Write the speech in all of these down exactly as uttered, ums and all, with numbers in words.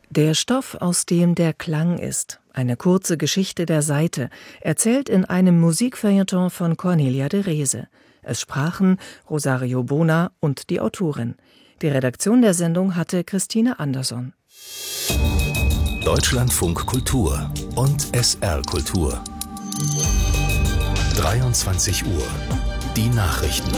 Der Stoff, aus dem der Klang ist, eine kurze Geschichte der Saite, erzählt in einem Musikfeuilleton von Cornelia de Reze. Es sprachen Rosario Bona und die Autorin. Die Redaktion der Sendung hatte Christine Anderson. Deutschlandfunk Kultur und S R Kultur. dreiundzwanzig Uhr. Die Nachrichten.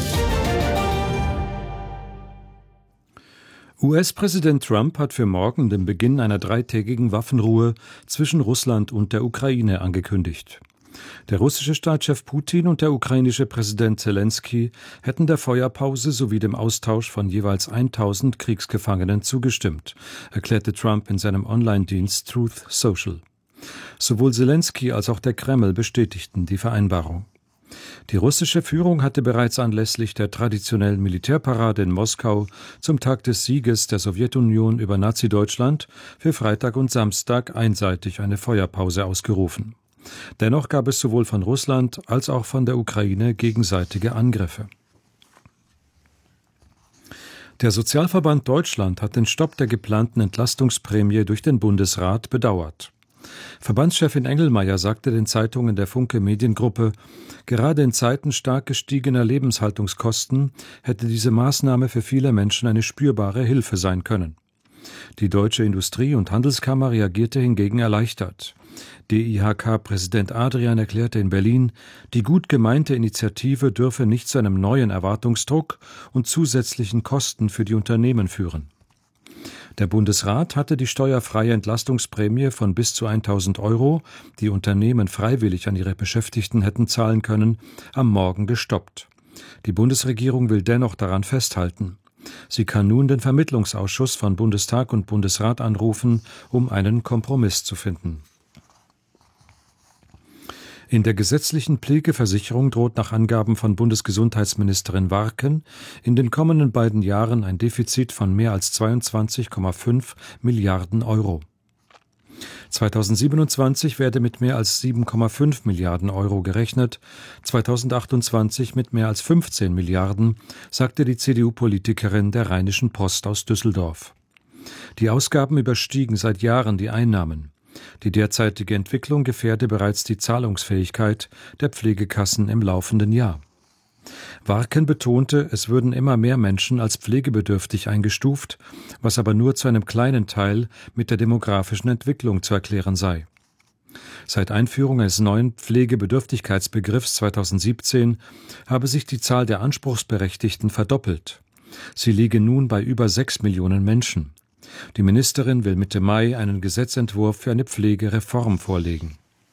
U S-Präsident Trump hat für morgen den Beginn einer dreitägigen Waffenruhe zwischen Russland und der Ukraine angekündigt. Der russische Staatschef Putin und der ukrainische Präsident Zelensky hätten der Feuerpause sowie dem Austausch von jeweils tausend Kriegsgefangenen zugestimmt, erklärte Trump in seinem Online-Dienst Truth Social. Sowohl Zelensky als auch der Kreml bestätigten die Vereinbarung. Die russische Führung hatte bereits anlässlich der traditionellen Militärparade in Moskau zum Tag des Sieges der Sowjetunion über Nazi-Deutschland für Freitag und Samstag einseitig eine Feuerpause ausgerufen. Dennoch gab es sowohl von Russland als auch von der Ukraine gegenseitige Angriffe. Der Sozialverband Deutschland hat den Stopp der geplanten Entlastungsprämie durch den Bundesrat bedauert. Verbandschefin Engelmeier sagte den Zeitungen der Funke Mediengruppe, gerade in Zeiten stark gestiegener Lebenshaltungskosten hätte diese Maßnahme für viele Menschen eine spürbare Hilfe sein können. Die Deutsche Industrie- und Handelskammer reagierte hingegen erleichtert. D I H K-Präsident Adrian erklärte in Berlin, die gut gemeinte Initiative dürfe nicht zu einem neuen Erwartungsdruck und zusätzlichen Kosten für die Unternehmen führen. Der Bundesrat hatte die steuerfreie Entlastungsprämie von bis zu tausend Euro, die Unternehmen freiwillig an ihre Beschäftigten hätten zahlen können, am Morgen gestoppt. Die Bundesregierung will dennoch daran festhalten. Sie kann nun den Vermittlungsausschuss von Bundestag und Bundesrat anrufen, um einen Kompromiss zu finden. In der gesetzlichen Pflegeversicherung droht nach Angaben von Bundesgesundheitsministerin Warken in den kommenden beiden Jahren ein Defizit von mehr als zweiundzwanzig Komma fünf Milliarden Euro. zweitausendsiebenundzwanzig werde mit mehr als sieben Komma fünf Milliarden Euro gerechnet, zweitausendachtundzwanzig mit mehr als fünfzehn Milliarden, sagte die C D U-Politikerin der Rheinischen Post aus Düsseldorf. Die Ausgaben überstiegen seit Jahren die Einnahmen. Die derzeitige Entwicklung gefährde bereits die Zahlungsfähigkeit der Pflegekassen im laufenden Jahr. Warken betonte, es würden immer mehr Menschen als pflegebedürftig eingestuft, was aber nur zu einem kleinen Teil mit der demografischen Entwicklung zu erklären sei. Seit Einführung eines neuen Pflegebedürftigkeitsbegriffs zweitausendsiebzehn habe sich die Zahl der Anspruchsberechtigten verdoppelt. Sie liege nun bei über sechs Millionen Menschen. Die Ministerin will Mitte Mai einen Gesetzentwurf für eine Pflegereform vorlegen.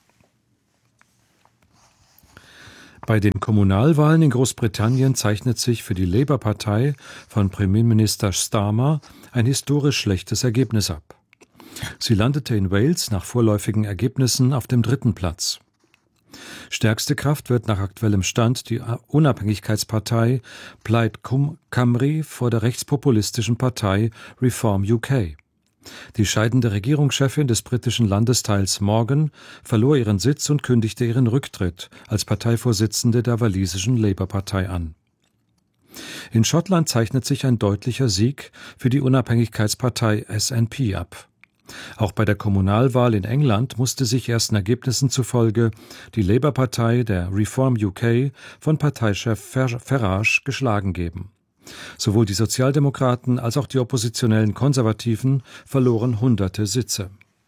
Bei den Kommunalwahlen in Großbritannien zeichnet sich für die Labour-Partei von Premierminister Starmer ein historisch schlechtes Ergebnis ab. Sie landete in Wales nach vorläufigen Ergebnissen auf dem dritten Platz. Stärkste Kraft wird nach aktuellem Stand die Unabhängigkeitspartei Plaid Cymru vor der rechtspopulistischen Partei Reform U K. Die scheidende Regierungschefin des britischen Landesteils Morgan verlor ihren Sitz und kündigte ihren Rücktritt als Parteivorsitzende der walisischen Labour-Partei an. In Schottland zeichnet sich ein deutlicher Sieg für die Unabhängigkeitspartei S N P ab. Auch bei der Kommunalwahl in England musste sich ersten Ergebnissen zufolge die Labour-Partei der Reform U K von Parteichef Farage geschlagen geben. Sowohl die Sozialdemokraten als auch die oppositionellen Konservativen verloren hunderte Sitze.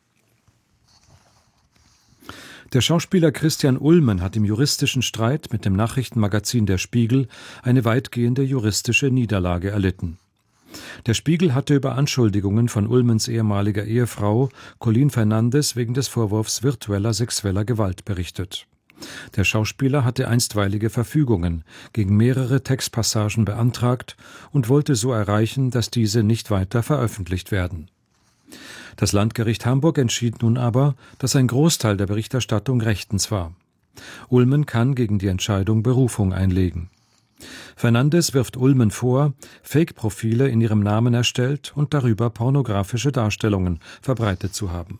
Der Schauspieler Christian Ulmen hat im juristischen Streit mit dem Nachrichtenmagazin Der Spiegel eine weitgehende juristische Niederlage erlitten. Der Spiegel hatte über Anschuldigungen von Ulmens ehemaliger Ehefrau Colleen Fernandes wegen des Vorwurfs virtueller sexueller Gewalt berichtet. Der Schauspieler hatte einstweilige Verfügungen gegen mehrere Textpassagen beantragt und wollte so erreichen, dass diese nicht weiter veröffentlicht werden. Das Landgericht Hamburg entschied nun aber, dass ein Großteil der Berichterstattung rechtens war. Ulmen kann gegen die Entscheidung Berufung einlegen. Fernandes wirft Ulmen vor, Fake-Profile in ihrem Namen erstellt und darüber pornografische Darstellungen verbreitet zu haben.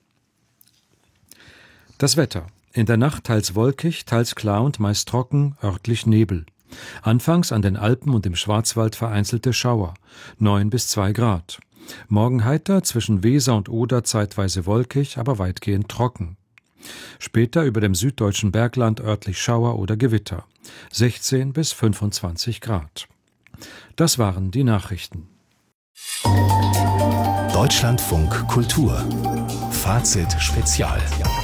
Das Wetter. In der Nacht teils wolkig, teils klar und meist trocken, örtlich Nebel. Anfangs an den Alpen und im Schwarzwald vereinzelte Schauer, neun bis zwei Grad. Morgen heiter, zwischen Weser und Oder zeitweise wolkig, aber weitgehend trocken. Später über dem süddeutschen Bergland örtlich Schauer oder Gewitter. sechzehn bis fünfundzwanzig Grad. Das waren die Nachrichten. Deutschlandfunk Kultur. Fazit Spezial.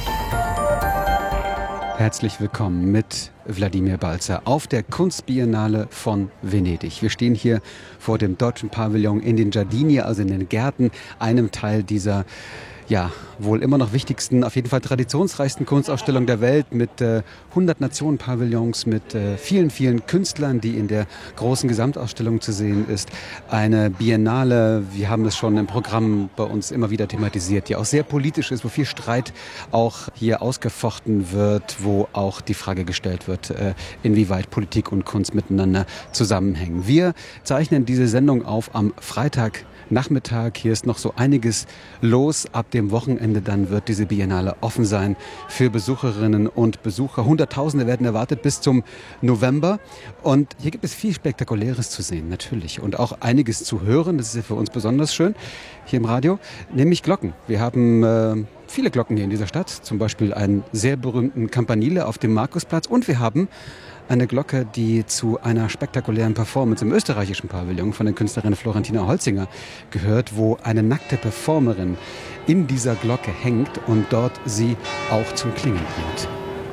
Herzlich willkommen mit Wladimir Balzer auf der Kunstbiennale von Venedig. Wir stehen hier vor dem deutschen Pavillon in den Giardini, also in den Gärten, einem Teil dieser ja, wohl immer noch wichtigsten, auf jeden Fall traditionsreichsten Kunstausstellung der Welt mit äh, hundert Nationen-Pavillons, mit äh, vielen, vielen Künstlern, die in der großen Gesamtausstellung zu sehen ist. Eine Biennale, wir haben es schon im Programm bei uns immer wieder thematisiert, die auch sehr politisch ist, wo viel Streit auch hier ausgefochten wird, wo auch die Frage gestellt wird, äh, inwieweit Politik und Kunst miteinander zusammenhängen. Wir zeichnen diese Sendung auf am Freitag Nachmittag. Hier ist noch so einiges los. Ab dem Wochenende dann wird diese Biennale offen sein für Besucherinnen und Besucher. Hunderttausende werden erwartet bis zum November. Und hier gibt es viel Spektakuläres zu sehen, natürlich. Und auch einiges zu hören. Das ist ja für uns besonders schön hier im Radio. Nämlich Glocken. Wir haben äh, viele Glocken hier in dieser Stadt. Zum Beispiel einen sehr berühmten Campanile auf dem Markusplatz. Und wir haben eine Glocke, die zu einer spektakulären Performance im österreichischen Pavillon von der Künstlerin Florentina Holzinger gehört, wo eine nackte Performerin in dieser Glocke hängt und dort sie auch zum Klingen bringt.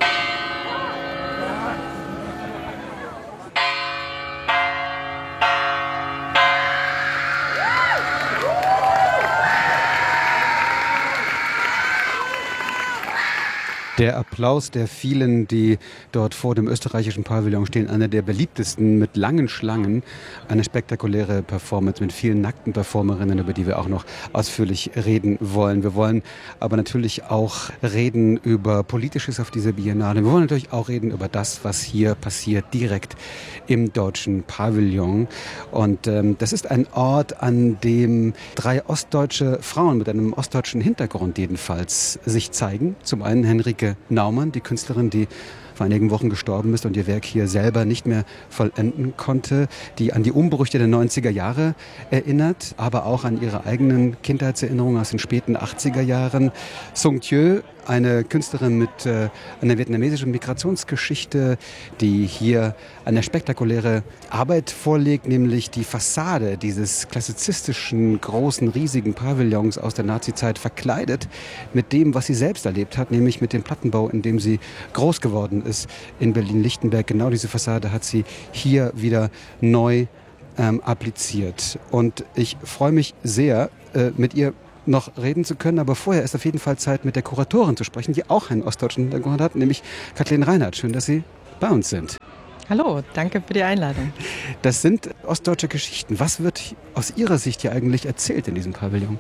Der Applaus der vielen, die dort vor dem österreichischen Pavillon stehen, einer der beliebtesten mit langen Schlangen. Eine spektakuläre Performance mit vielen nackten Performerinnen, über die wir auch noch ausführlich reden wollen. Wir wollen aber natürlich auch reden über Politisches auf dieser Biennale. Wir wollen natürlich auch reden über das, was hier passiert, direkt im deutschen Pavillon. Und ähm, das ist ein Ort, an dem drei ostdeutsche Frauen mit einem ostdeutschen Hintergrund jedenfalls sich zeigen. Zum einen Henrike Naumann, die Künstlerin, die vor einigen Wochen gestorben ist und ihr Werk hier selber nicht mehr vollenden konnte, die an die Umbrüche der neunziger Jahre erinnert, aber auch an ihre eigenen Kindheitserinnerungen aus den späten achtziger Jahren. Sung Thieu, eine Künstlerin mit äh, einer vietnamesischen Migrationsgeschichte, die hier eine spektakuläre Arbeit vorlegt, nämlich die Fassade dieses klassizistischen, großen, riesigen Pavillons aus der Nazizeit verkleidet mit dem, was sie selbst erlebt hat, nämlich mit dem Plattenbau, in dem sie groß geworden ist in Berlin-Lichtenberg. Genau diese Fassade hat sie hier wieder neu ähm, appliziert. Und ich freue mich sehr, äh, mit ihr noch reden zu können, aber vorher ist auf jeden Fall Zeit, mit der Kuratorin zu sprechen, die auch einen ostdeutschen Hintergrund hat, nämlich Kathleen Reinhardt. Schön, dass Sie bei uns sind. Hallo, danke für die Einladung. Das sind ostdeutsche Geschichten. Was wird aus Ihrer Sicht hier eigentlich erzählt in diesem Pavillon?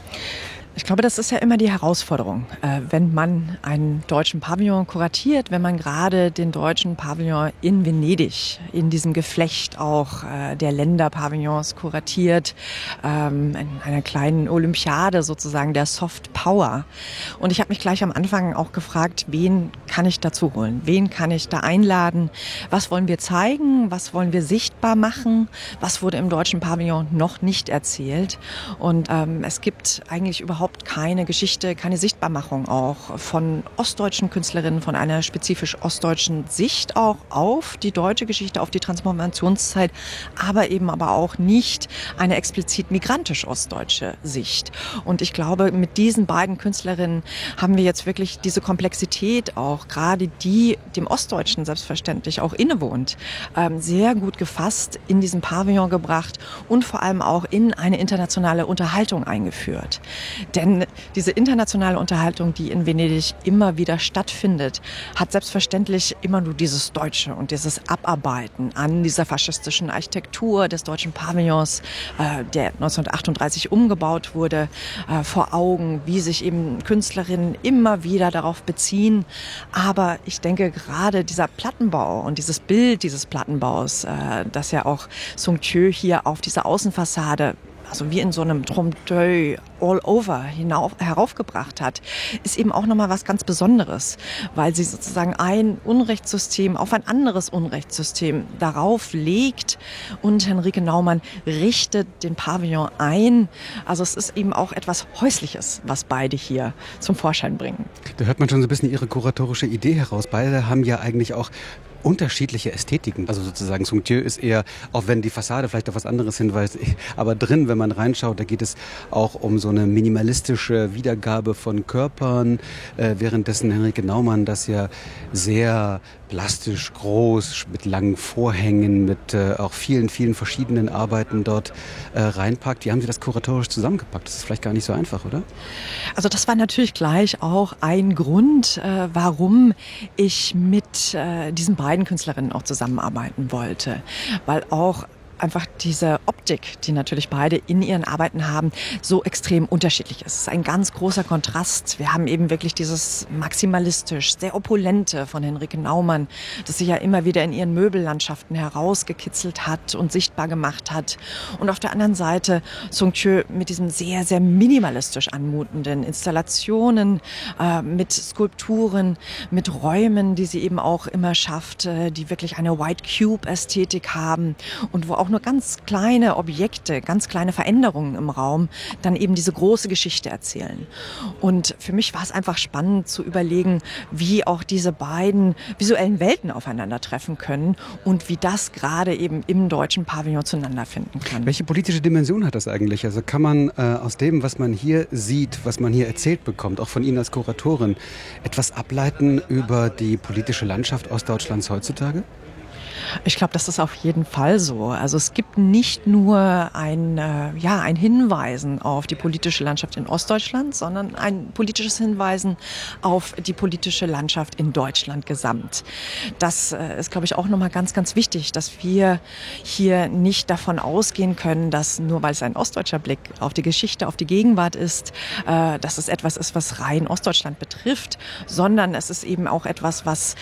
Ich glaube, das ist ja immer die Herausforderung, äh, wenn man einen deutschen Pavillon kuratiert, wenn man gerade den deutschen Pavillon in Venedig, in diesem Geflecht auch äh, der Länderpavillons kuratiert, ähm, in einer kleinen Olympiade sozusagen der Soft Power. Und ich habe mich gleich am Anfang auch gefragt, wen kann ich dazu holen? Wen kann ich da einladen? Was wollen wir zeigen? Was wollen wir sichtbar machen? Was wurde im deutschen Pavillon noch nicht erzählt? Und ähm, es gibt eigentlich überhaupt keine Geschichte, keine Sichtbarmachung auch von ostdeutschen Künstlerinnen, von einer spezifisch ostdeutschen Sicht auch auf die deutsche Geschichte, auf die Transformationszeit, aber eben aber auch nicht eine explizit migrantisch-ostdeutsche Sicht. Und ich glaube, mit diesen beiden Künstlerinnen haben wir jetzt wirklich diese Komplexität auch, gerade die dem Ostdeutschen selbstverständlich auch innewohnt, ähm, sehr gut gefasst in diesen Pavillon gebracht und vor allem auch in eine internationale Unterhaltung eingeführt. Denn diese internationale Unterhaltung, die in Venedig immer wieder stattfindet, hat selbstverständlich immer nur dieses Deutsche und dieses Abarbeiten an dieser faschistischen Architektur des deutschen Pavillons, äh, der neunzehnhundertachtunddreißig umgebaut wurde, äh, vor Augen, wie sich eben Künstlerinnen immer wieder darauf beziehen. Aber ich denke, gerade dieser Plattenbau und dieses Bild dieses Plattenbaus, äh, das ja auch Sung Thieu hier auf dieser Außenfassade, also wie in so einem Trompe-l'œil All Over hinauf, heraufgebracht hat, ist eben auch nochmal was ganz Besonderes, weil sie sozusagen ein Unrechtssystem auf ein anderes Unrechtssystem darauf legt und Henrike Naumann richtet den Pavillon ein. Also es ist eben auch etwas Häusliches, was beide hier zum Vorschein bringen. Da hört man schon so ein bisschen ihre kuratorische Idee heraus. Beide haben ja eigentlich auch unterschiedliche Ästhetiken. Also sozusagen Somptueux ist eher, auch wenn die Fassade vielleicht auf was anderes hinweist, aber drin, wenn man reinschaut, da geht es auch um so eine minimalistische Wiedergabe von Körpern, äh, währenddessen Henrike Naumann das ja sehr plastisch, groß, mit langen Vorhängen, mit äh, auch vielen, vielen verschiedenen Arbeiten dort äh, reinpackt. Wie haben Sie das kuratorisch zusammengepackt? Das ist vielleicht gar nicht so einfach, oder? Also das war natürlich gleich auch ein Grund, äh, warum ich mit äh, diesen beiden Künstlerinnen auch zusammenarbeiten wollte. Weil auch einfach diese Optik, die natürlich beide in ihren Arbeiten haben, so extrem unterschiedlich ist. Es ist ein ganz großer Kontrast. Wir haben eben wirklich dieses maximalistisch, sehr opulente von Henrike Naumann, das sich ja immer wieder in ihren Möbellandschaften herausgekitzelt hat und sichtbar gemacht hat. Und auf der anderen Seite Somptueux mit diesem sehr, sehr minimalistisch anmutenden Installationen, äh, mit Skulpturen, mit Räumen, die sie eben auch immer schafft, äh, die wirklich eine White Cube-Ästhetik haben und wo auch nur ganz kleine Objekte, ganz kleine Veränderungen im Raum dann eben diese große Geschichte erzählen. Und für mich war es einfach spannend zu überlegen, wie auch diese beiden visuellen Welten aufeinandertreffen können und wie das gerade eben im deutschen Pavillon zueinander finden kann. Welche politische Dimension hat das eigentlich? Also kann man äh, aus dem, was man hier sieht, was man hier erzählt bekommt, auch von Ihnen als Kuratorin, etwas ableiten über die politische Landschaft Ostdeutschlands heutzutage? Ich glaube, das ist auf jeden Fall so. Also es gibt nicht nur ein, äh, ja, ein Hinweisen auf die politische Landschaft in Ostdeutschland, sondern ein politisches Hinweisen auf die politische Landschaft in Deutschland gesamt. Das äh, ist, glaube ich, auch nochmal ganz, ganz wichtig, dass wir hier nicht davon ausgehen können, dass nur weil es ein ostdeutscher Blick auf die Geschichte, auf die Gegenwart ist, äh, dass es etwas ist, was rein Ostdeutschland betrifft, sondern es ist eben auch etwas, was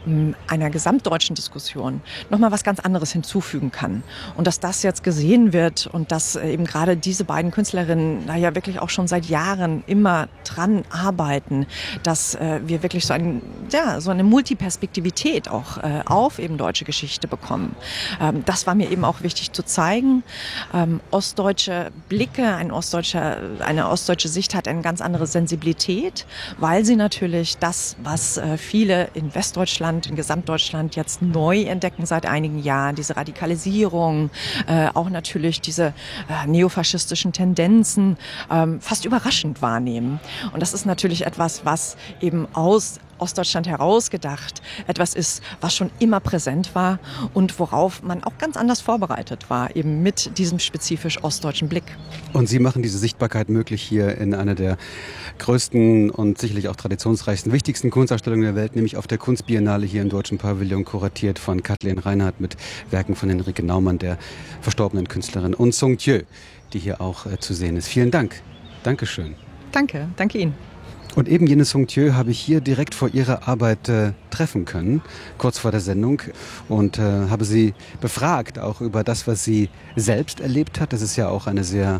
einer gesamtdeutschen Diskussion nochmal was ganz anderes hinzufügen kann. Und dass das jetzt gesehen wird und dass eben gerade diese beiden Künstlerinnen da ja wirklich auch schon seit Jahren immer dran arbeiten, dass äh, wir wirklich so, ein, ja, so eine Multiperspektivität auch äh, auf eben deutsche Geschichte bekommen. Ähm, das war mir eben auch wichtig zu zeigen. Ähm, ostdeutsche Blicke, ein ostdeutscher, eine ostdeutsche Sicht hat eine ganz andere Sensibilität, weil sie natürlich das, was äh, viele in Westdeutschland, in Gesamtdeutschland jetzt neu entdecken seit einigen Jahren, diese Radikalisierung, äh, auch natürlich diese äh, neofaschistischen Tendenzen ähm, fast überraschend wahrnehmen. Und das ist natürlich etwas, was eben aus Ostdeutschland herausgedacht etwas ist, was schon immer präsent war und worauf man auch ganz anders vorbereitet war, eben mit diesem spezifisch ostdeutschen Blick. Und Sie machen diese Sichtbarkeit möglich hier in einer der größten und sicherlich auch traditionsreichsten, wichtigsten Kunstausstellungen der Welt, nämlich auf der Kunstbiennale hier im Deutschen Pavillon, kuratiert von Kathleen Reinhardt mit Werken von Henrike Naumann, der verstorbenen Künstlerin, und Somptueux, die hier auch äh, zu sehen ist. Vielen Dank. Dankeschön. Danke, danke Ihnen. Und eben jene Somptueux habe ich hier direkt vor ihrer Arbeit äh, treffen können, kurz vor der Sendung, und äh, habe sie befragt, auch über das, was sie selbst erlebt hat. Das ist ja auch eine sehr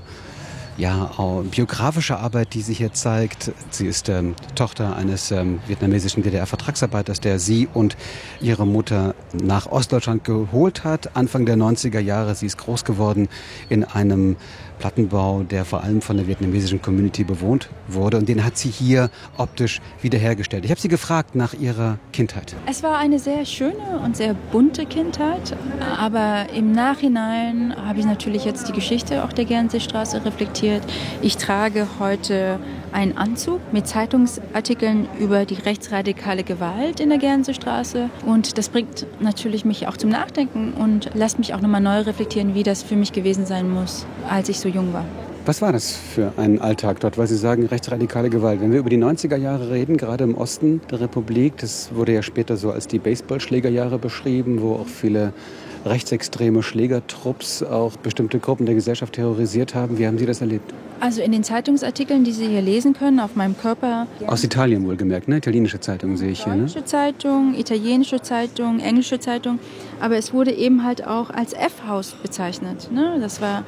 ja, auch biografische Arbeit, die sie hier zeigt. Sie ist ähm, Tochter eines ähm, vietnamesischen D D R-Vertragsarbeiters, der sie und ihre Mutter nach Ostdeutschland geholt hat, Anfang der neunziger Jahre. Sie ist groß geworden in einem Plattenbau, der vor allem von der vietnamesischen Community bewohnt wurde, und den hat sie hier optisch wiederhergestellt. Ich habe sie gefragt nach ihrer Kindheit. Es war eine sehr schöne und sehr bunte Kindheit, aber im Nachhinein habe ich natürlich jetzt die Geschichte auch der Gernseestraße reflektiert. Ich trage heute einen Anzug mit Zeitungsartikeln über die rechtsradikale Gewalt in der Gernseestraße, und das bringt natürlich mich auch zum Nachdenken und lässt mich auch nochmal neu reflektieren, wie das für mich gewesen sein muss, als ich so jung war. Was war das für ein Alltag dort, weil Sie sagen, rechtsradikale Gewalt? Wenn wir über die neunziger Jahre reden, gerade im Osten der Republik, das wurde ja später so als die Baseballschlägerjahre beschrieben, wo auch viele rechtsextreme Schlägertrupps auch bestimmte Gruppen der Gesellschaft terrorisiert haben. Wie haben Sie das erlebt? Also in den Zeitungsartikeln, die Sie hier lesen können, auf meinem Körper. Aus Italien wohlgemerkt, ne? Italienische Zeitungen sehe ich hier, ne? Deutsche Zeitung, italienische Zeitung, englische Zeitung. Aber es wurde eben halt auch als F-Haus bezeichnet, ne? Das war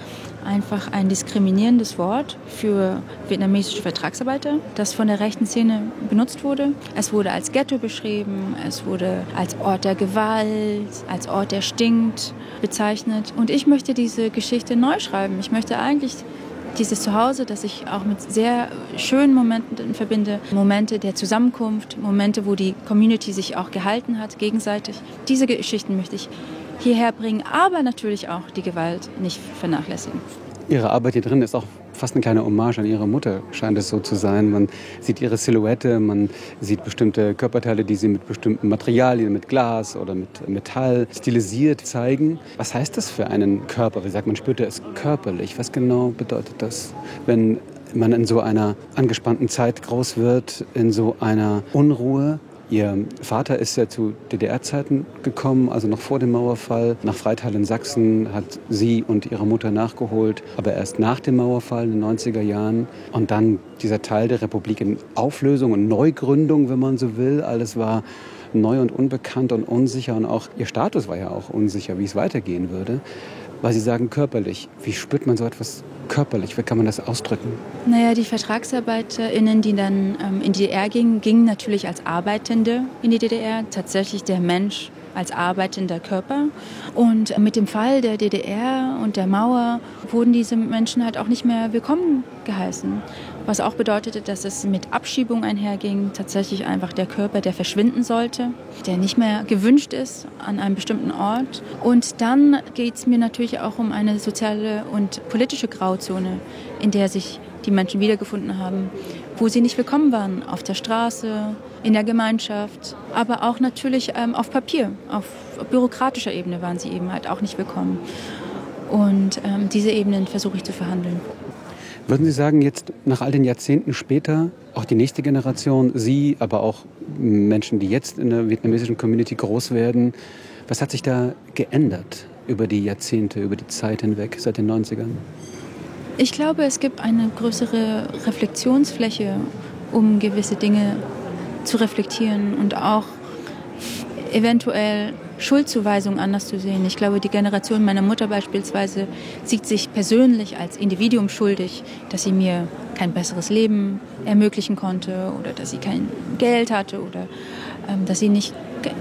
einfach ein diskriminierendes Wort für vietnamesische Vertragsarbeiter, das von der rechten Szene benutzt wurde. Es wurde als Ghetto beschrieben, es wurde als Ort der Gewalt, als Ort, der stinkt, bezeichnet. Und ich möchte diese Geschichte neu schreiben. Ich möchte eigentlich dieses Zuhause, das ich auch mit sehr schönen Momenten verbinde, Momente der Zusammenkunft, Momente, wo die Community sich auch gehalten hat, gegenseitig. Diese Geschichten möchte ich hierher bringen, aber natürlich auch die Gewalt nicht vernachlässigen. Ihre Arbeit hier drin ist auch fast eine kleine Hommage an Ihre Mutter, scheint es so zu sein. Man sieht ihre Silhouette, man sieht bestimmte Körperteile, die sie mit bestimmten Materialien, mit Glas oder mit Metall stilisiert zeigen. Was heißt das für einen Körper? Wie sagt man, spürt er es körperlich? Was genau bedeutet das, wenn man in so einer angespannten Zeit groß wird, in so einer Unruhe? Ihr Vater ist ja zu D D R-Zeiten gekommen, also noch vor dem Mauerfall. Nach Freital in Sachsen hat sie und ihre Mutter nachgeholt, aber erst nach dem Mauerfall in den neunziger Jahren. Und dann dieser Teil der Republik in Auflösung und Neugründung, wenn man so will. Alles war neu und unbekannt und unsicher und auch ihr Status war ja auch unsicher, wie es weitergehen würde. Weil Sie sagen körperlich. Wie spürt man so etwas körperlich? Wie kann man das ausdrücken? Naja, die VertragsarbeiterInnen, die dann ähm, in die D D R gingen, gingen natürlich als Arbeitende in die D D R. Tatsächlich der Mensch als arbeitender Körper. Und mit dem Fall der D D R und der Mauer wurden diese Menschen halt auch nicht mehr willkommen geheißen. Was auch bedeutete, dass es mit Abschiebung einherging, tatsächlich einfach der Körper, der verschwinden sollte, der nicht mehr gewünscht ist an einem bestimmten Ort. Und dann geht es mir natürlich auch um eine soziale und politische Grauzone, in der sich die Menschen wiedergefunden haben, wo sie nicht willkommen waren, auf der Straße, in der Gemeinschaft, aber auch natürlich ähm, auf Papier, auf bürokratischer Ebene waren sie eben halt auch nicht willkommen. Und ähm, diese Ebenen versuche ich zu verhandeln. Würden Sie sagen, jetzt nach all den Jahrzehnten später, auch die nächste Generation, Sie, aber auch Menschen, die jetzt in der vietnamesischen Community groß werden, was hat sich da geändert über die Jahrzehnte, über die Zeit hinweg, seit den neunzigern? Ich glaube, es gibt eine größere Reflexionsfläche, um gewisse Dinge zu reflektieren und auch eventuell Schuldzuweisungen anders zu sehen. Ich glaube, die Generation meiner Mutter beispielsweise sieht sich persönlich als Individuum schuldig, dass sie mir kein besseres Leben ermöglichen konnte oder dass sie kein Geld hatte oder ähm, dass sie nicht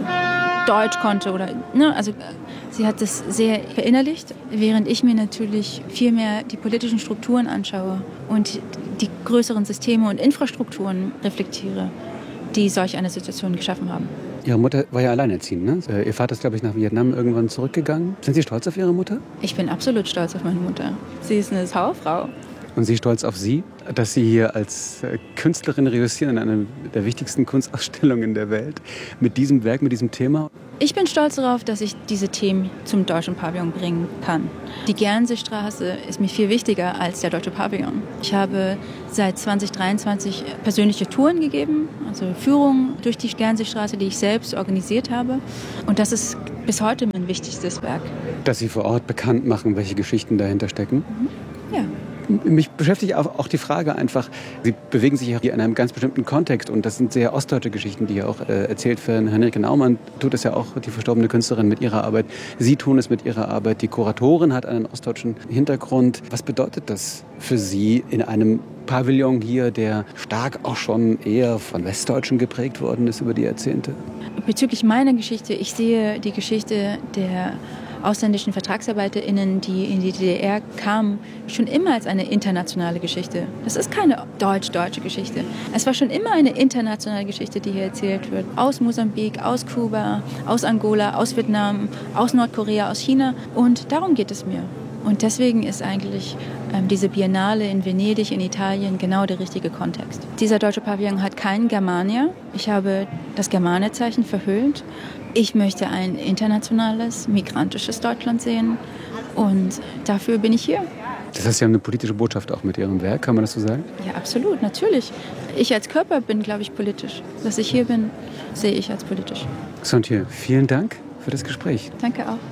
Deutsch konnte oder ne, also sie hat das sehr verinnerlicht, während ich mir natürlich viel mehr die politischen Strukturen anschaue und die größeren Systeme und Infrastrukturen reflektiere, die solch eine Situation geschaffen haben. Ihre Mutter war ja alleinerziehend, ne? Ihr Vater ist, glaube ich, nach Vietnam irgendwann zurückgegangen. Sind Sie stolz auf Ihre Mutter? Ich bin absolut stolz auf meine Mutter. Sie ist eine Hausfrau. Und Sie stolz auf Sie, dass Sie hier als Künstlerin reüssieren in einer der wichtigsten Kunstausstellungen der Welt mit diesem Werk, mit diesem Thema? Ich bin stolz darauf, dass ich diese Themen zum Deutschen Pavillon bringen kann. Die Gernseestraße ist mir viel wichtiger als der Deutsche Pavillon. Ich habe seit zwanzig dreiundzwanzig persönliche Touren gegeben, also Führungen durch die Gernseestraße, die ich selbst organisiert habe. Und das ist bis heute mein wichtigstes Werk. Dass Sie vor Ort bekannt machen, welche Geschichten dahinter stecken? Mhm. Ja. Mich beschäftigt auch die Frage einfach, Sie bewegen sich hier in einem ganz bestimmten Kontext und das sind sehr ostdeutsche Geschichten, die hier auch äh, erzählt werden. Henrike Naumann tut es ja auch, die verstorbene Künstlerin, mit ihrer Arbeit. Sie tun es mit ihrer Arbeit. Die Kuratorin hat einen ostdeutschen Hintergrund. Was bedeutet das für Sie in einem Pavillon hier, der stark auch schon eher von Westdeutschen geprägt worden ist über die Jahrzehnte? Bezüglich meiner Geschichte, ich sehe die Geschichte der ausländischen VertragsarbeiterInnen, die in die D D R kamen, schon immer als eine internationale Geschichte. Das ist keine deutsch-deutsche Geschichte. Es war schon immer eine internationale Geschichte, die hier erzählt wird. Aus Mosambik, aus Kuba, aus Angola, aus Vietnam, aus Nordkorea, aus China. Und darum geht es mir. Und deswegen ist eigentlich ähm, diese Biennale in Venedig, in Italien, genau der richtige Kontext. Dieser deutsche Pavillon hat keinen Germania. Ich habe das Germania-Zeichen verhüllt. Ich möchte ein internationales, migrantisches Deutschland sehen. Und dafür bin ich hier. Das heißt, Sie haben eine politische Botschaft auch mit Ihrem Werk, kann man das so sagen? Ja, absolut, natürlich. Ich als Körper bin, glaube ich, politisch. Dass ich hier bin, sehe ich als politisch. Sontier, vielen Dank für das Gespräch. Danke auch.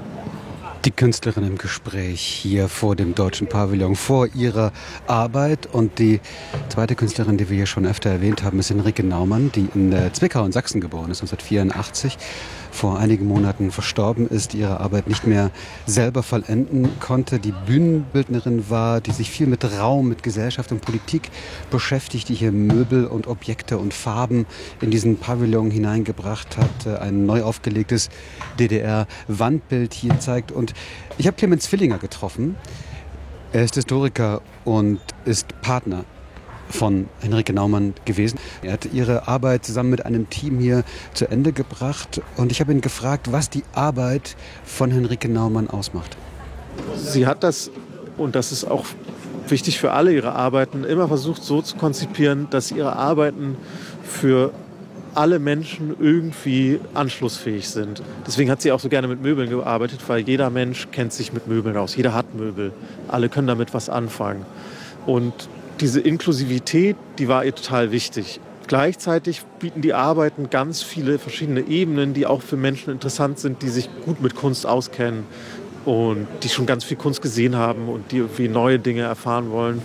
Die Künstlerin im Gespräch hier vor dem Deutschen Pavillon, vor ihrer Arbeit. Und die zweite Künstlerin, die wir hier schon öfter erwähnt haben, ist Henrike Naumann, die in Zwickau in Sachsen geboren ist, neunzehnhundertvierundachtzig. vor einigen Monaten verstorben ist, ihre Arbeit nicht mehr selber vollenden konnte, die Bühnenbildnerin war, die sich viel mit Raum, mit Gesellschaft und Politik beschäftigt, die hier Möbel und Objekte und Farben in diesen Pavillon hineingebracht hat, ein neu aufgelegtes D D R-Wandbild hier zeigt. Und ich habe Clemens Villinger getroffen. Er ist Historiker und ist Partner von Henrike Naumann gewesen. Er hat ihre Arbeit zusammen mit einem Team hier zu Ende gebracht. Und ich habe ihn gefragt, was die Arbeit von Henrike Naumann ausmacht. Sie hat das, und das ist auch wichtig für alle ihre Arbeiten, immer versucht so zu konzipieren, dass ihre Arbeiten für alle Menschen irgendwie anschlussfähig sind. Deswegen hat sie auch so gerne mit Möbeln gearbeitet, weil jeder Mensch kennt sich mit Möbeln aus. Jeder hat Möbel. Alle können damit was anfangen. Und diese Inklusivität, die war ihr total wichtig. Gleichzeitig bieten die Arbeiten ganz viele verschiedene Ebenen, die auch für Menschen interessant sind, die sich gut mit Kunst auskennen und die schon ganz viel Kunst gesehen haben und die irgendwie neue Dinge erfahren wollen.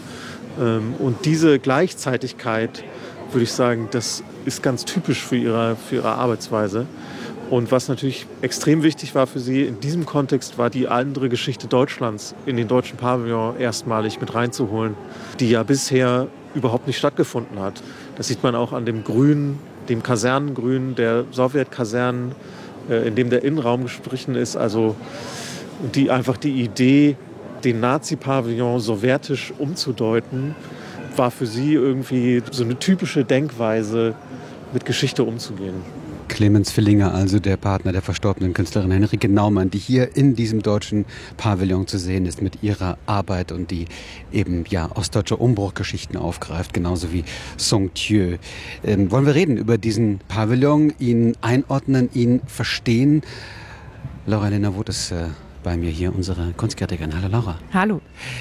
Und diese Gleichzeitigkeit, würde ich sagen, das ist ganz typisch für ihre, für ihre Arbeitsweise. Und was natürlich extrem wichtig war für sie in diesem Kontext, war die andere Geschichte Deutschlands in den deutschen Pavillon erstmalig mit reinzuholen, die ja bisher überhaupt nicht stattgefunden hat. Das sieht man auch an dem Grün, dem Kasernengrün der Sowjetkasernen, in dem der Innenraum gestrichen ist. Also die einfach die Idee, den Nazi-Pavillon sowjetisch umzudeuten, war für sie irgendwie so eine typische Denkweise, mit Geschichte umzugehen. Clemens Villinger, also der Partner der verstorbenen Künstlerin Henrike Naumann, die hier in diesem deutschen Pavillon zu sehen ist mit ihrer Arbeit und die eben ja ostdeutsche Umbruchgeschichten aufgreift, genauso wie Saint-Thieu. Ähm, wollen wir reden über diesen Pavillon, ihn einordnen, ihn verstehen? Laura Elena Woth ist äh, bei mir hier, unsere Kunstkritikerin. Hallo Laura. Hallo.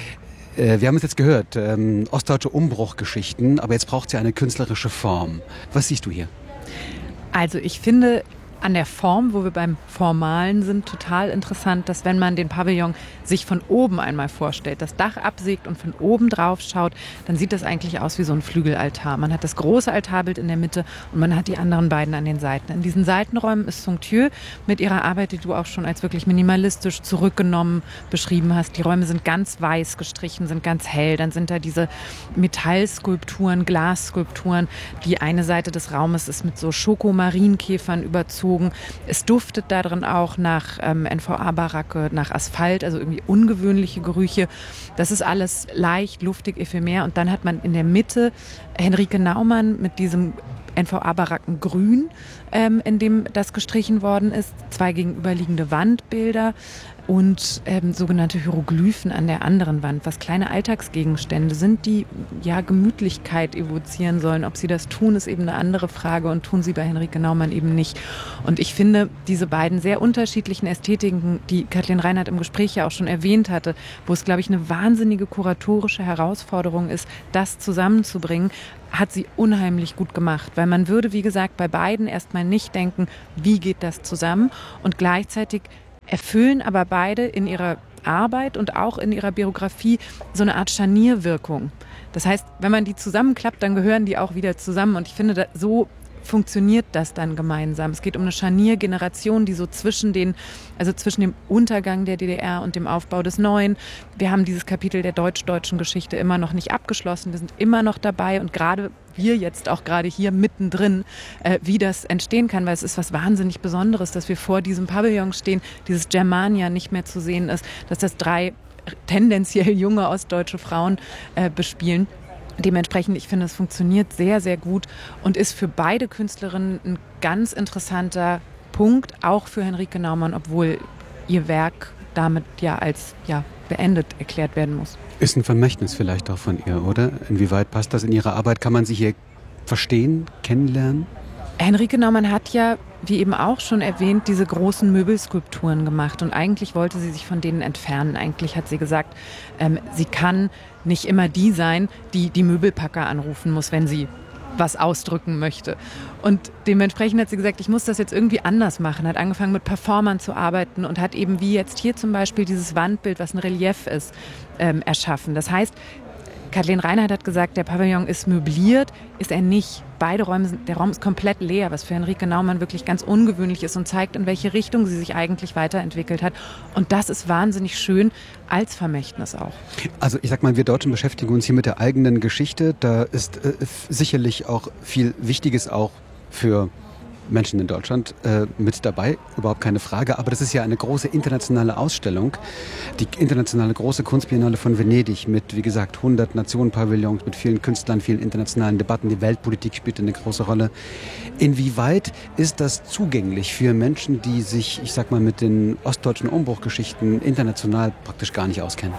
Wir haben es jetzt gehört, ähm, ostdeutsche Umbruchgeschichten, aber jetzt braucht sie eine künstlerische Form. Was siehst du hier? Also ich finde an der Form, wo wir beim Formalen sind, total interessant, dass wenn man den Pavillon sich von oben einmal vorstellt, das Dach absägt und von oben drauf schaut, dann sieht das eigentlich aus wie so ein Flügelaltar. Man hat das große Altarbild in der Mitte und man hat die anderen beiden an den Seiten. In diesen Seitenräumen ist Saint-Thieu mit ihrer Arbeit, die du auch schon als wirklich minimalistisch zurückgenommen beschrieben hast. Die Räume sind ganz weiß gestrichen, sind ganz hell. Dann sind da diese Metallskulpturen, Glasskulpturen. Die eine Seite des Raumes ist mit so Schokomarienkäfern überzogen. Es duftet da drin auch nach ähm, N V A-Baracke, nach Asphalt, also irgendwie ungewöhnliche Gerüche. Das ist alles leicht, luftig, ephemer. Und dann hat man in der Mitte Henrike Naumann mit diesem N V A-Baracken Grün, ähm, in dem das gestrichen worden ist. Zwei gegenüberliegende Wandbilder und ähm, sogenannte Hieroglyphen an der anderen Wand, was kleine Alltagsgegenstände sind, die ja Gemütlichkeit evozieren sollen. Ob sie das tun, ist eben eine andere Frage und tun sie bei Henrike Naumann eben nicht. Und ich finde, diese beiden sehr unterschiedlichen Ästhetiken, die Kathleen Reinhardt im Gespräch ja auch schon erwähnt hatte, wo es, glaube ich, eine wahnsinnige kuratorische Herausforderung ist, das zusammenzubringen, hat sie unheimlich gut gemacht. Weil man würde, wie gesagt, bei beiden erstmal nicht denken, wie geht das zusammen? Und gleichzeitig erfüllen aber beide in ihrer Arbeit und auch in ihrer Biografie so eine Art Scharnierwirkung. Das heißt, wenn man die zusammenklappt, dann gehören die auch wieder zusammen. Und ich finde, so funktioniert das dann gemeinsam. Es geht um eine Scharniergeneration, die so zwischen den, also zwischen dem Untergang der D D R und dem Aufbau des Neuen. Wir haben dieses Kapitel der deutsch-deutschen Geschichte immer noch nicht abgeschlossen. Wir sind immer noch dabei und gerade wir jetzt auch gerade hier mittendrin, äh, wie das entstehen kann, weil es ist was wahnsinnig Besonderes, dass wir vor diesem Pavillon stehen, dieses Germania nicht mehr zu sehen ist, dass das drei tendenziell junge ostdeutsche Frauen äh, bespielen. Dementsprechend, ich finde, es funktioniert sehr, sehr gut und ist für beide Künstlerinnen ein ganz interessanter Punkt, auch für Henrike Naumann, obwohl ihr Werk damit ja als ja, beendet erklärt werden muss. Ist ein Vermächtnis vielleicht auch von ihr, oder? Inwieweit passt das in ihre Arbeit? Kann man sie hier verstehen, kennenlernen? Henrike Naumann hat ja, wie eben auch schon erwähnt, diese großen Möbelskulpturen gemacht und eigentlich wollte sie sich von denen entfernen. Eigentlich hat sie gesagt, ähm, sie kann nicht immer die sein, die die Möbelpacker anrufen muss, wenn sie was ausdrücken möchte. Und dementsprechend hat sie gesagt, ich muss das jetzt irgendwie anders machen. Hat angefangen mit Performern zu arbeiten und hat eben wie jetzt hier zum Beispiel dieses Wandbild, was ein Relief ist, ähm, erschaffen. Das heißt, Kathleen Reinhardt hat gesagt, der Pavillon ist möbliert, ist er nicht. Beide Räume sind, der Raum ist komplett leer, was für Henrike Naumann wirklich ganz ungewöhnlich ist und zeigt, in welche Richtung sie sich eigentlich weiterentwickelt hat. Und das ist wahnsinnig schön als Vermächtnis auch. Also ich sag mal, wir Deutschen beschäftigen uns hier mit der eigenen Geschichte. Da ist äh, sicherlich auch viel Wichtiges auch für Menschen in Deutschland äh, mit dabei, überhaupt keine Frage. Aber das ist ja eine große internationale Ausstellung. Die internationale große Kunstbiennale von Venedig mit, wie gesagt, hundert Nationen-Pavillons, mit vielen Künstlern, vielen internationalen Debatten. Die Weltpolitik spielt eine große Rolle. Inwieweit ist das zugänglich für Menschen, die sich, ich sag mal, mit den ostdeutschen Umbruchgeschichten international praktisch gar nicht auskennen?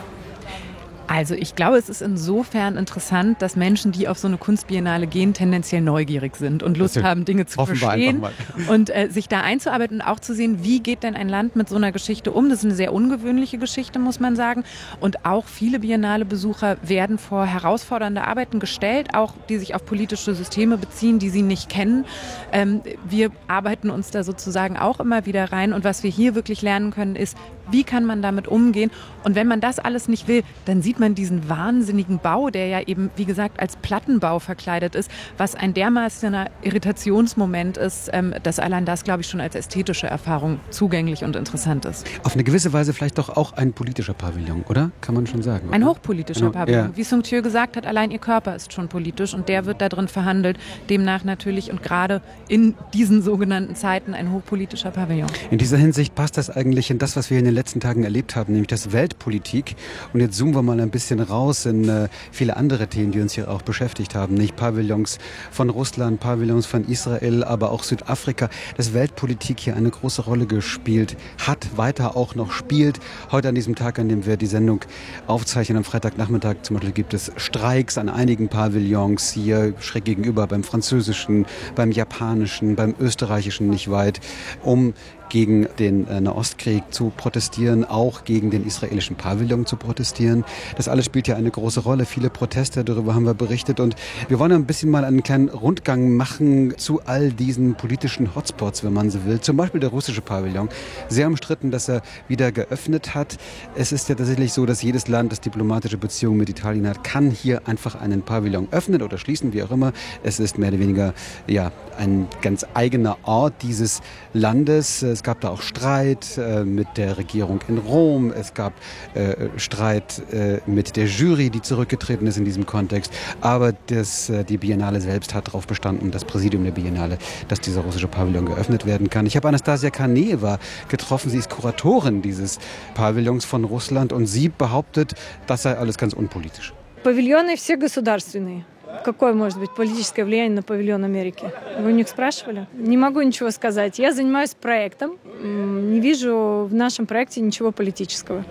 Also ich glaube, es ist insofern interessant, dass Menschen, die auf so eine Kunstbiennale gehen, tendenziell neugierig sind und Lust haben, Dinge zu verstehen und äh, sich da einzuarbeiten und auch zu sehen, wie geht denn ein Land mit so einer Geschichte um. Das ist eine sehr ungewöhnliche Geschichte, muss man sagen. Und auch viele Biennale-Besucher werden vor herausfordernde Arbeiten gestellt, auch die sich auf politische Systeme beziehen, die sie nicht kennen. Ähm, wir arbeiten uns da sozusagen auch immer wieder rein. Und was wir hier wirklich lernen können, ist, wie kann man damit umgehen? Und wenn man das alles nicht will, dann sieht man diesen wahnsinnigen Bau, der ja eben, wie gesagt, als Plattenbau verkleidet ist, was ein dermaßener Irritationsmoment ist, ähm, dass allein das, glaube ich, schon als ästhetische Erfahrung zugänglich und interessant ist. Auf eine gewisse Weise vielleicht doch auch ein politischer Pavillon, oder? Kann man schon sagen. Oder? Ein hochpolitischer Ein, Pavillon. ja. Wie Sung Tue gesagt hat, allein ihr Körper ist schon politisch und der wird da drin verhandelt. Demnach natürlich und gerade in diesen sogenannten Zeiten ein hochpolitischer Pavillon. In dieser Hinsicht passt das eigentlich in das, was wir in den letzten Tagen erlebt haben, nämlich das Weltpolitik. Und jetzt zoomen wir mal ein bisschen raus in äh, viele andere Themen, die uns hier auch beschäftigt haben. Nicht Pavillons von Russland, Pavillons von Israel, aber auch Südafrika. Dass Weltpolitik hier eine große Rolle gespielt hat, weiter auch noch spielt. Heute an diesem Tag, an dem wir die Sendung aufzeichnen, am Freitagnachmittag zum Beispiel, gibt es Streiks an einigen Pavillons hier schräg gegenüber, beim französischen, beim japanischen, beim österreichischen nicht weit, um gegen den äh, Nahostkrieg zu protestieren, auch gegen den israelischen Pavillon zu protestieren. Das alles spielt ja eine große Rolle. Viele Proteste, darüber haben wir berichtet. Und wir wollen ein bisschen mal einen kleinen Rundgang machen zu all diesen politischen Hotspots, wenn man so will. Zum Beispiel der russische Pavillon. Sehr umstritten, dass er wieder geöffnet hat. Es ist ja tatsächlich so, dass jedes Land, das diplomatische Beziehungen mit Italien hat, kann hier einfach einen Pavillon öffnen oder schließen, wie auch immer. Es ist mehr oder weniger ja, ein ganz eigener Ort dieses Landes. Es gab da auch Streit äh, mit der Regierung in Rom. Es gab äh, Streit äh, mit der Jury, die zurückgetreten ist in diesem Kontext. Aber das, äh, die Biennale selbst hat darauf bestanden, das Präsidium der Biennale, dass dieser russische Pavillon geöffnet werden kann. Ich habe Anastasia Kaneva getroffen. Sie ist Kuratorin dieses Pavillons von Russland und sie behauptet, das sei alles ganz unpolitisch. Павильоны все государственные. Какое может быть политическое влияние на павильон Америки? Вы у них спрашивали? Не могу ничего сказать. Я занимаюсь проектом. Не вижу в нашем проекте ничего политического.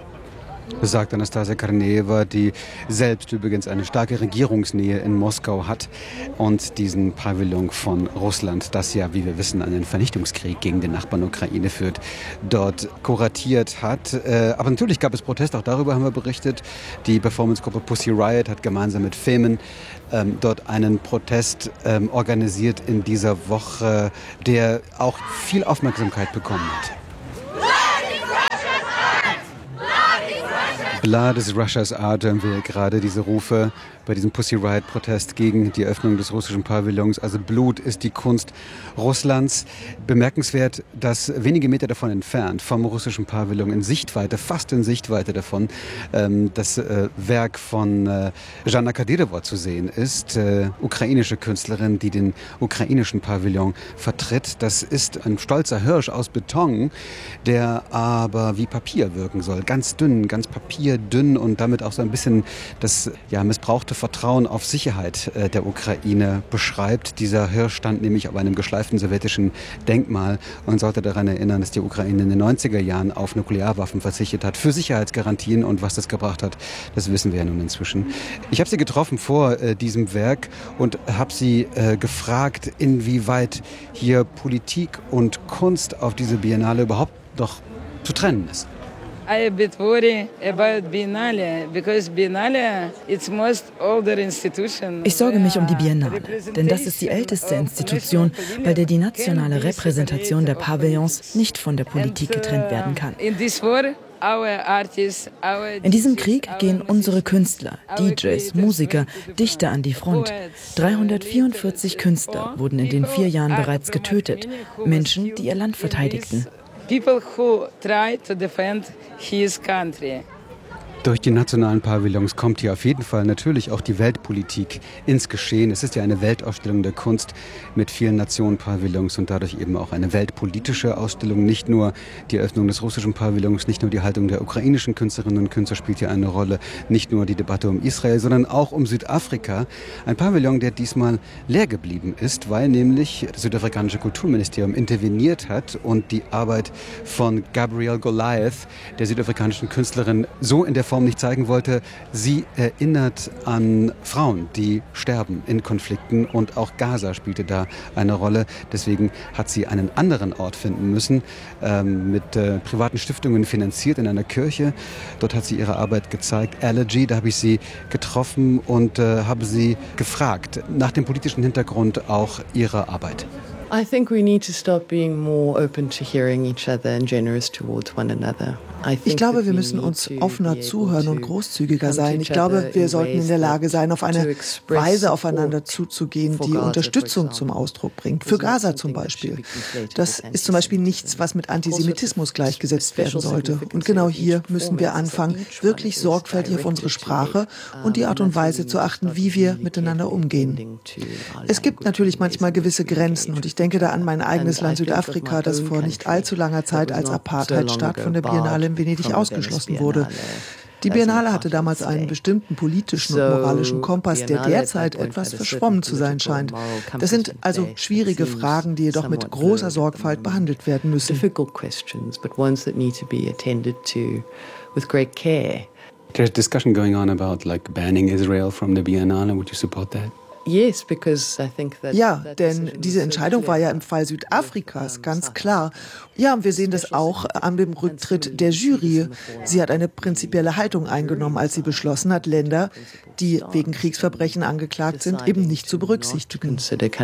Sagt Anastasia Kaneva, die selbst übrigens eine starke Regierungsnähe in Moskau hat und diesen Pavillon von Russland, das ja, wie wir wissen, einen Vernichtungskrieg gegen den Nachbarn Ukraine führt, dort kuratiert hat. Aber natürlich gab es Proteste, auch darüber haben wir berichtet. Die Performancegruppe Pussy Riot hat gemeinsam mit Femen ähm, dort einen Protest ähm, organisiert in dieser Woche, der auch viel Aufmerksamkeit bekommen hat. Blood is Russia's art, hören wir gerade diese Rufe bei diesem Pussy Riot-Protest gegen die Öffnung des russischen Pavillons. Also Blut ist die Kunst Russlands. Bemerkenswert, dass wenige Meter davon entfernt, vom russischen Pavillon in Sichtweite, fast in Sichtweite davon, ähm, das äh, Werk von äh, Jana Kadyrova zu sehen ist. Äh, ukrainische Künstlerin, die den ukrainischen Pavillon vertritt. Das ist ein stolzer Hirsch aus Beton, der aber wie Papier wirken soll. Ganz dünn, ganz papierdünn und damit auch so ein bisschen das ja, missbrauchte Vertrauen auf Sicherheit äh, der Ukraine beschreibt. Dieser Hirsch stand nämlich auf einem geschleiften sowjetischen Denkmal und sollte daran erinnern, dass die Ukraine in den neunziger Jahren auf Nuklearwaffen verzichtet hat für Sicherheitsgarantien, und was das gebracht hat, das wissen wir ja nun inzwischen. Ich habe sie getroffen vor äh, diesem Werk und habe sie äh, gefragt, inwieweit hier Politik und Kunst auf diese Biennale überhaupt noch zu trennen ist. I a bit worried about Biennale because Biennale it's most older institution. Ich sorge mich um die Biennale, denn das ist die älteste Institution, bei der die nationale Repräsentation der Pavillons nicht von der Politik getrennt werden kann. In this war In diesem Krieg gehen unsere Künstler, D Js, Musiker, Dichter an die Front. dreihundertvierundvierzig Künstler wurden in den vier Jahren bereits getötet. Menschen, die ihr Land verteidigten. People who try to defend his country. Durch die nationalen Pavillons kommt hier auf jeden Fall natürlich auch die Weltpolitik ins Geschehen. Es ist ja eine Weltausstellung der Kunst mit vielen Nationen-Pavillons und dadurch eben auch eine weltpolitische Ausstellung. Nicht nur die Eröffnung des russischen Pavillons, nicht nur die Haltung der ukrainischen Künstlerinnen und Künstler spielt hier eine Rolle, nicht nur die Debatte um Israel, sondern auch um Südafrika. Ein Pavillon, der diesmal leer geblieben ist, weil nämlich das südafrikanische Kulturministerium interveniert hat und die Arbeit von Gabrielle Goliath, der südafrikanischen Künstlerin, so in der Form nicht zeigen wollte. Sie erinnert an Frauen, die sterben in Konflikten und auch Gaza spielte da eine Rolle. Deswegen hat sie einen anderen Ort finden müssen, ähm, mit äh, privaten Stiftungen finanziert in einer Kirche. Dort hat sie ihre Arbeit gezeigt. Allergy, da habe ich sie getroffen und äh, habe sie gefragt nach dem politischen Hintergrund auch ihrer Arbeit. I think we need to stop being more open to hearing each other and generous towards one another. Ich glaube, wir müssen uns offener zuhören und großzügiger sein. Ich glaube, wir sollten in der Lage sein, auf eine Weise aufeinander zuzugehen, die Unterstützung zum Ausdruck bringt. Für Gaza zum Beispiel. Das ist zum Beispiel nichts, was mit Antisemitismus gleichgesetzt werden sollte. Und genau hier müssen wir anfangen, wirklich sorgfältig auf unsere Sprache und die Art und Weise zu achten, wie wir miteinander umgehen. Es gibt natürlich manchmal gewisse Grenzen und ich denke da an mein eigenes Land Südafrika, das vor nicht allzu langer Zeit als Apartheidstaat von der Biennale in Venedig ausgeschlossen wurde. Die Biennale hatte damals einen bestimmten politischen und moralischen Kompass, der derzeit etwas verschwommen zu sein scheint. Das sind also schwierige Fragen, die jedoch mit großer Sorgfalt behandelt werden müssen. There's discussion going on about like banning Israel from the Biennale. Would you support that? Ja, denn diese Entscheidung war ja im Fall Südafrikas ganz klar. Ja, und wir sehen das auch an dem Rücktritt der Jury. Sie hat eine prinzipielle Haltung eingenommen, als sie beschlossen hat, Länder, die wegen Kriegsverbrechen angeklagt sind, eben nicht zu berücksichtigen.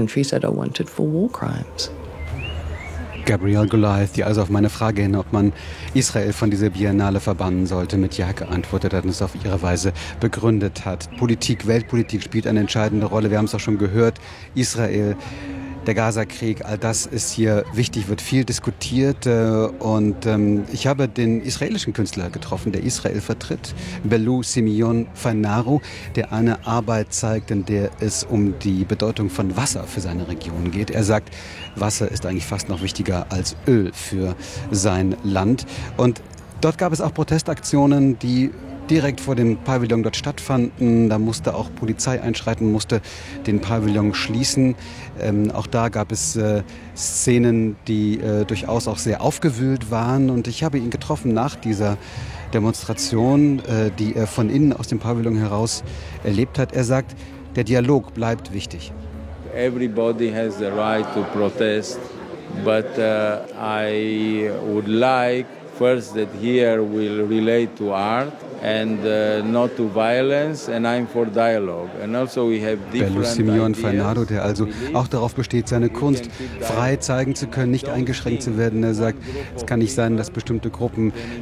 Gabrielle Goliath, die also auf meine Frage hin, ob man Israel von dieser Biennale verbannen sollte, mit Ja geantwortet hat und es auf ihre Weise begründet hat. Politik, Weltpolitik spielt eine entscheidende Rolle. Wir haben es auch schon gehört. Israel, der Gaza-Krieg, all das ist hier wichtig, wird viel diskutiert. Und ich habe den israelischen Künstler getroffen, der Israel vertritt, Belou Simeon Fainaru, der eine Arbeit zeigt, in der es um die Bedeutung von Wasser für seine Region geht. Er sagt, Wasser ist eigentlich fast noch wichtiger als Öl für sein Land. Und dort gab es auch Protestaktionen, die direkt vor dem Pavillon dort stattfanden. Da musste auch Polizei einschreiten, musste den Pavillon schließen. Ähm, auch da gab es äh, Szenen, die äh, durchaus auch sehr aufgewühlt waren. Und ich habe ihn getroffen nach dieser Demonstration, äh, die er von innen aus dem Pavillon heraus erlebt hat. Er sagt, der Dialog bleibt wichtig. Everybody has the right to protest, but uh, I would like first that here we'll relate to art and uh, not to violence, and I'm for dialogue. And also we have different Belou Simeon Fainaru, der also auch darauf besteht, seine Kunst frei zeigen zu können, nicht eingeschränkt zu werden. Er sagt, es kann nicht sein, dass bestimmte Gruppen